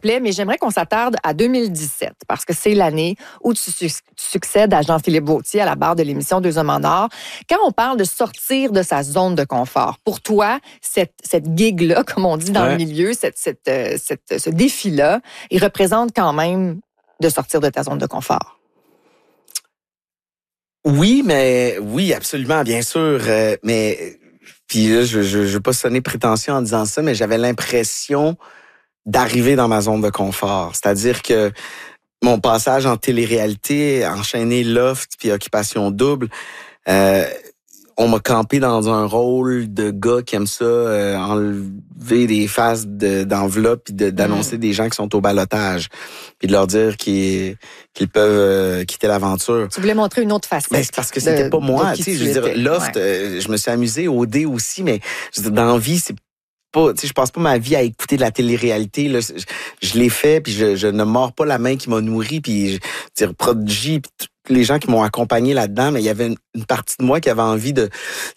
complet, mais j'aimerais qu'on s'attarde à 2017 parce que c'est l'année où tu succèdes à Jean-Philippe Vauthier à la barre de l'émission Deux hommes en or. Quand on parle de sortir de sa zone de confort, pour toi, cette gig-là, comme on dit dans le milieu, ce défi-là, il représente quand même de sortir de ta zone de confort. Oui, absolument, bien sûr. Mais puis là, je veux pas sonner prétentieux en disant ça, mais j'avais l'impression d'arriver dans ma zone de confort. C'est-à-dire que mon passage en télé-réalité, enchaîné Loft puis Occupation Double, on m'a campé dans un rôle de gars qui aime ça, enlever des faces d'enveloppes puis d'annoncer des gens qui sont au ballottage puis de leur dire qu'ils peuvent quitter l'aventure. Tu voulais montrer une autre facette. Mais c'est parce que c'était pas moi, tu sais, je veux dire, Loft, je me suis amusé au dé aussi, mais je veux dire, dans la vie, c'est pas, tu sais, je passe pas ma vie à écouter de la télé-réalité, là. Je l'ai fait puis je ne mords pas la main qui m'a nourri puis je veux dire, Prodigy puis les gens qui m'ont accompagné là-dedans, mais il y avait une partie de moi qui avait envie de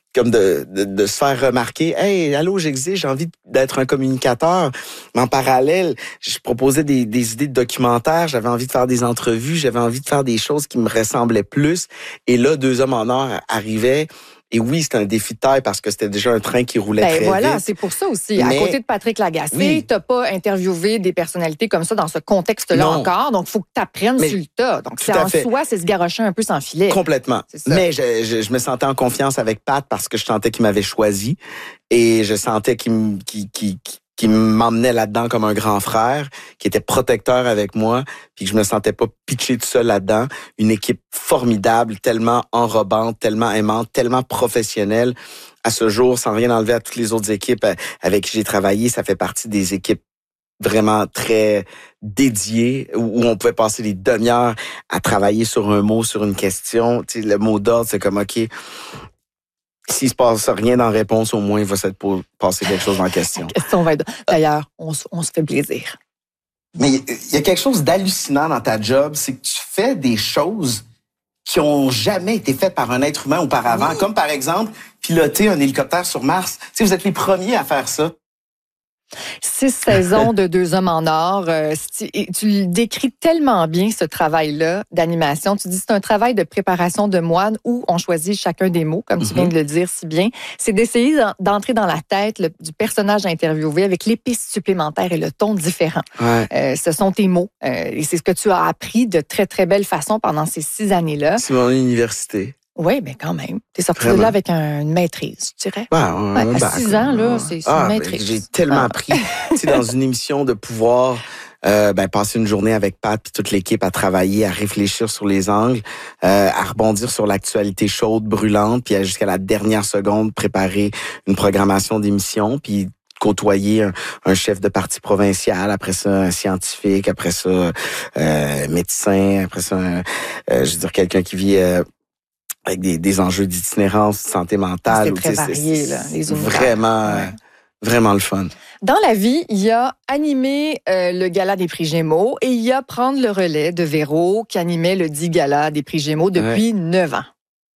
se faire remarquer. Hey, allô, j'existe, j'ai envie d'être un communicateur. Mais en parallèle, je proposais des idées de documentaires, j'avais envie de faire des entrevues, j'avais envie de faire des choses qui me ressemblaient plus. Et là, Deux hommes en or arrivaient. Et oui, c'était un défi de taille parce que c'était déjà un train qui roulait très vite. C'est pour ça aussi. Mais, à côté de Patrick Lagacé, t'as pas interviewé des personnalités comme ça dans ce contexte-là encore. Donc, il faut que tu apprennes sur le tas. Donc, c'est en soi, c'est se garrocher un peu sans filet. Complètement. Mais je me sentais en confiance avec Pat parce que je sentais qu'il m'avait choisi et je sentais qu'il m'emmenait là-dedans comme un grand frère, qui était protecteur avec moi, puis que je me sentais pas pitché tout seul là-dedans. Une équipe formidable, tellement enrobante, tellement aimante, tellement professionnelle. À ce jour, sans rien enlever à toutes les autres équipes avec qui j'ai travaillé, ça fait partie des équipes vraiment très dédiées, où on pouvait passer des demi-heures à travailler sur un mot, sur une question. Tu sais, le mot d'ordre, c'est comme, OK, s'il se passe rien dans la réponse, au moins, il va se passer quelque chose dans la question. D'ailleurs, on se fait plaisir. Mais il y a quelque chose d'hallucinant dans ta job, c'est que tu fais des choses qui ont jamais été faites par un être humain auparavant. Comme par exemple, piloter un hélicoptère sur Mars. Tu sais, vous êtes les premiers à faire ça. 6 saisons de Deux hommes en or. Tu décris tellement bien ce travail-là d'animation. Tu dis c'est un travail de préparation de moine où on choisit chacun des mots, comme tu viens de le dire si bien. C'est d'essayer d'entrer dans la tête du personnage interviewé avec les pistes supplémentaires et le ton différent. Ce sont tes mots. Et c'est ce que tu as appris de très, très belle façon pendant ces 6 années-là. C'est mon université. Oui, mais quand même. Tu es sorti de là avec une maîtrise, je dirais. À 6 ans, là, c'est une maîtrise. J'ai tellement appris, tu sais, dans une émission de pouvoir passer une journée avec Pat puis toute l'équipe à travailler, à réfléchir sur les angles, à rebondir sur l'actualité chaude, brûlante, puis jusqu'à la dernière seconde préparer une programmation d'émission, puis côtoyer un chef de parti provincial, après ça un scientifique, après ça médecin, après ça je veux dire quelqu'un qui vit avec des enjeux d'itinérance, de santé mentale. C'est très varié, là, les univers. Vraiment le fun. Dans la vie, il y a animer le gala des prix Gémeaux et il y a prendre le relais de Véro qui animait le 10 gala des prix Gémeaux depuis 9 ans.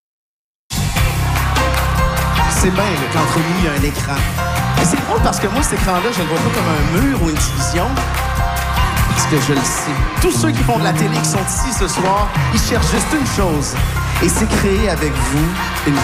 C'est bien qu'entre nous, il y a un écran. Et c'est drôle parce que moi, cet écran-là, je ne le vois pas comme un mur ou une télévision. Parce que je le sais. Tous ceux qui font de la télé, qui sont ici ce soir, ils cherchent juste une chose. Et c'est créer avec vous une